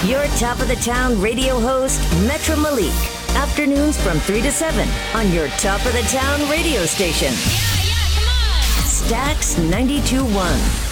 Your top of the town radio host, Metro Malik. Afternoons from 3 to 7 on your top of the town radio station. Yeah, come on. Stax 92.1.